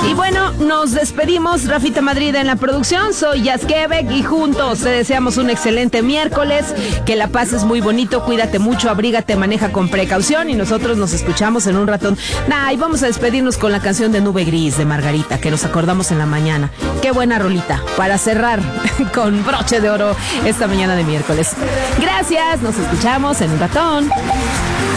Y bueno, nos despedimos. Rafita Madrid en la producción. Soy Jazz Quebec y juntos te deseamos un excelente miércoles. Que la pases muy bonito. Cuídate mucho, abrígate, maneja con precaución. Y nosotros nos escuchamos en un ratón. Y vamos a despedirnos con la canción de Nube Gris de Margarita, que nos acordamos en la mañana. Qué buena rolita para cerrar con broche de oro esta mañana de miércoles. Gracias, nos escuchamos en un ratón.